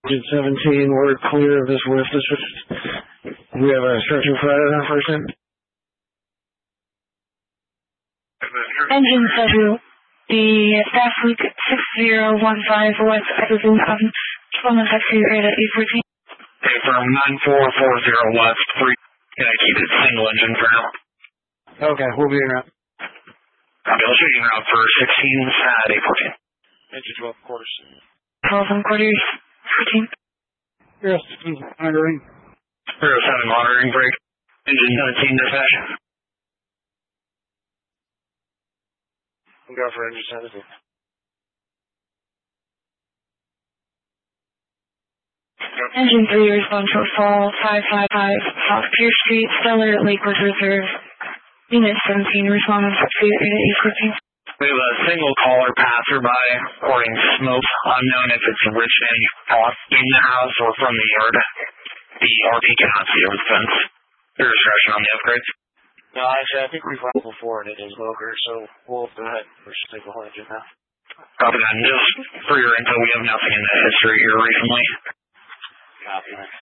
Engine 17, we're clear of this lift. We have a structure fire on our first end. Engine 7, the fast loop 6015 west Edison Avenue, 12 taxi rate at 814. Okay, from 9440 west, 3. Gonna keep it single engine for now. Okay, we'll be in route. Shooting route for 16 at 814. Engine 12 quarters. 12 and quarters, 14. Yes, monitoring. 07 monitoring break. Engine 17 dispatch. We'll go for engine 17. Engine 3, respond to a fall 555 South Pier Street, Stellar Lakewood Reserve. Unit 17, respond on taxi rate at 814. We have a single caller passerby reporting smoke. Unknown if it's Rich Manny in the house or from the yard. The RP cannot see over the fence. Your discretion on the upgrades. No, actually, I think we've run before and it is Loker, so we'll go ahead. We'll just take the whole engine now. Copy that. And just for your info, we have nothing in the history here recently. Copy that.